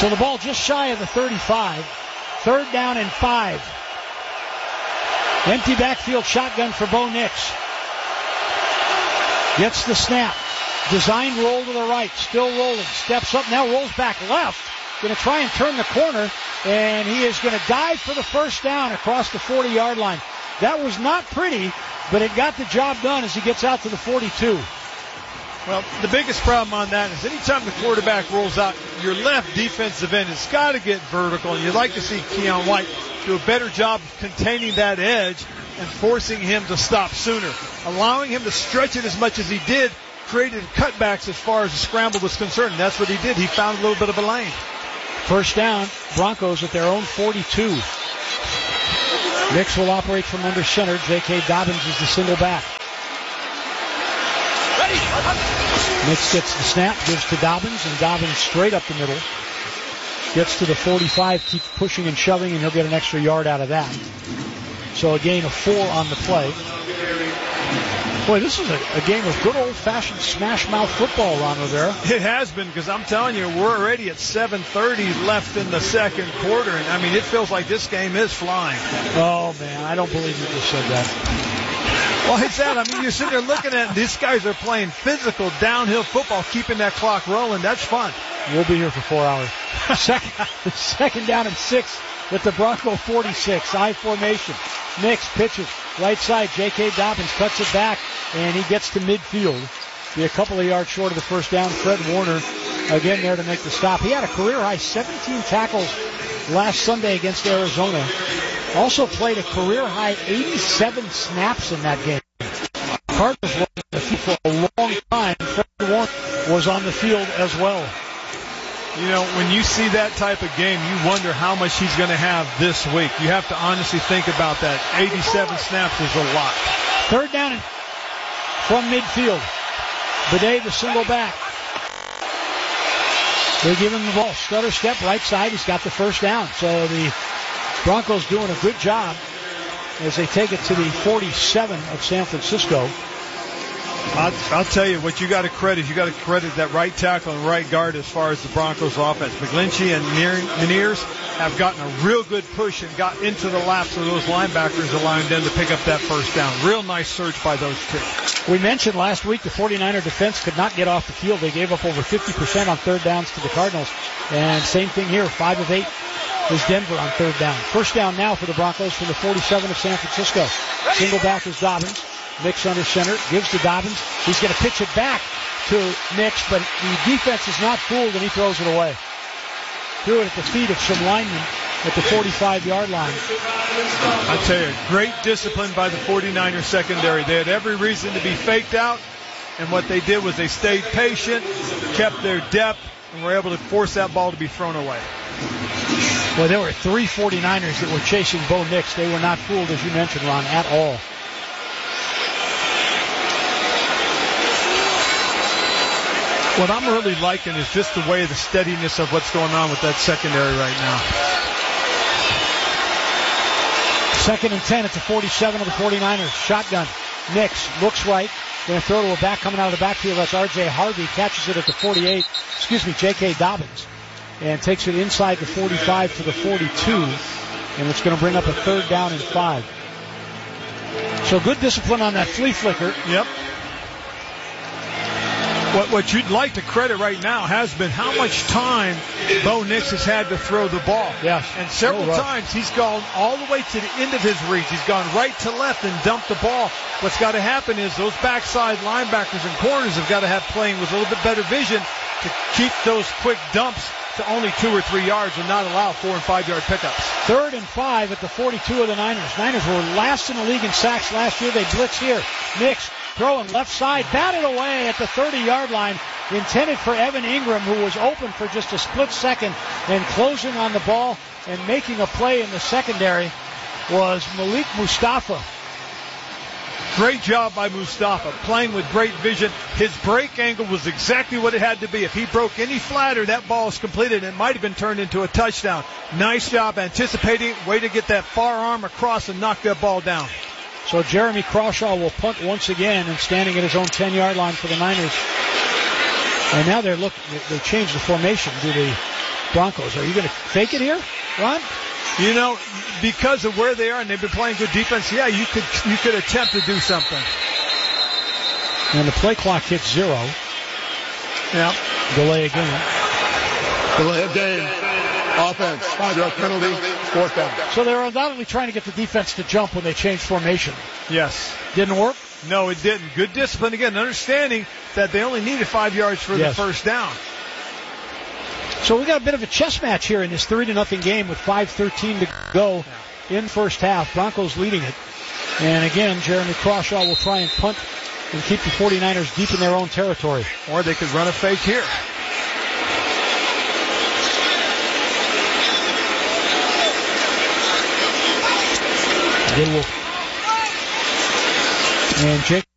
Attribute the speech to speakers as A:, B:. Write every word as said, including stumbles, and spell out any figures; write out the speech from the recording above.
A: So the ball just shy of the thirty-five. Third down and five. Empty backfield shotgun for Bo Nix. Gets the snap. Design roll to the right. Still rolling. Steps up. Now rolls back left. Going to try and turn the corner. And he is going to dive for the first down across the forty-yard line. That was not pretty, but it got the job done as he gets out to the forty-two.
B: Well, the biggest problem on that is anytime the quarterback rolls out, your left defensive end has got to get vertical. And you'd like to see Keon White do a better job of containing that edge and forcing him to stop sooner. Allowing him to stretch it as much as he did created cutbacks as far as the scramble was concerned. And that's what he did. He found a little bit of a lane.
A: First down, Broncos at their own forty-two. Nix will operate from under center. J K. Dobbins is the single back. Nix gets the snap, gives to Dobbins, and Dobbins straight up the middle. Gets to the forty-five, keeps pushing and shoving, and he'll get an extra yard out of that. So a gain of four on the play. Boy, this is a, a game of good old-fashioned smash-mouth football, Ron Rivera.
B: It has been, because I'm telling you, we're already at seven thirty left in the second quarter, and I mean, it feels like this game is flying.
A: Oh, man, I don't believe you just said that.
B: Why is that? I mean, you're sitting there looking at it, these guys are playing physical, downhill football, keeping that clock rolling. That's fun.
A: We'll be here for four hours. second, second down and six with the Bronco forty-six. I formation. Nix pitches. Right side, J K. Dobbins cuts it back, and he gets to midfield. Be a couple of yards short of the first down. Fred Warner again there to make the stop. He had a career-high seventeen tackles last Sunday against Arizona. Also played a career-high eighty-seven snaps in that game. Cardinals were on the field for a long time. Fred Warner was on the field as well.
B: You know, when you see that type of game, you wonder how much he's going to have this week. You have to honestly think about that. eighty-seven snaps is a lot.
A: Third down from midfield. Bidet, the single back. They give him the ball. Stutter step, right side. He's got the first down. So the Broncos doing a good job as they take it to the forty-seven of San Francisco.
B: I'll, I'll tell you what you got to credit. You got to credit that right tackle and right guard as far as the Broncos offense. McGlinchey and Meneers have gotten a real good push and got into the laps of those linebackers, allowing them to pick up that first down. Real nice search by those two.
A: We mentioned last week the forty-niner defense could not get off the field. They gave up over fifty percent on third downs to the Cardinals. And same thing here, five of eight is Denver on third down. First down now for the Broncos from the forty-seven of San Francisco. Single back is Dobbins. Nix under center, gives to Dobbins. He's going to pitch it back to Nix, but the defense is not fooled, and he throws it away. Threw it at the feet of some linemen at the forty-five-yard line.
B: I tell you, great discipline by the forty-niners secondary. They had every reason to be faked out, and what they did was they stayed patient, kept their depth, and were able to force that ball to be thrown away.
A: Well, there were three forty-niners that were chasing Bo Nix. They were not fooled, as you mentioned, Ron, at all.
B: What I'm really liking is just the way, the steadiness of what's going on with that secondary right now.
A: Second and ten at the forty-seven of the forty-niners. Shotgun. Nix looks right. Going to throw to a back coming out of the backfield. That's R J Harvey. Catches it at the forty-eight. Excuse me, J K. Dobbins. And takes it inside the forty-five to the forty-two. And it's going to bring up a third down and five. So good discipline on that flea flicker.
B: Yep. What, what you'd like to credit right now has been how much time Bo Nix has had to throw the ball.
A: Yes.
B: And several
A: oh,
B: times he's gone all the way to the end of his reach. He's gone right to left and dumped the ball. What's got to happen is those backside linebackers and corners have got to have playing with a little bit better vision to keep those quick dumps to only two or three yards and not allow four and five yard pickups.
A: Third and five at the forty-two of the Niners. Niners were last in the league in sacks last year. They blitz here. Nix throwing left side, batted away at the thirty-yard line, intended for Evan Ingram, who was open for just a split second, and closing on the ball and making a play in the secondary was Malik Mustafa.
B: Great job by Mustafa, playing with great vision. His break angle was exactly what it had to be. If he broke any flatter, that ball is completed, and it might have been turned into a touchdown. Nice job anticipating, way to get that far arm across and knock that ball down.
A: So Jeremy Crawshaw will punt once again and standing at his own ten-yard line for the Niners. And now they're look they changed the formation to the Broncos. Are you going to fake it here, Ron?
B: You know, because of where they are and they've been playing good defense, yeah, you could you could attempt to do something.
A: And the play clock hits zero.
B: Yeah.
A: Delay again.
C: Delay of game. Offense. Five-yard penalty. Fourth down.
A: So they were undoubtedly trying to get the defense to jump when they changed formation.
B: Yes.
A: Didn't work?
B: No, it didn't. Good discipline again, understanding that they only needed five yards for
A: yes.
B: the first down.
A: So we got a bit of a chess match here in this three to nothing game with five thirteen to go in first half. Broncos leading it. And again, Jeremy Crawshaw will try and punt and keep the 49ers deep in their own territory.
B: Or they could run a fake here.
A: They will. And Jake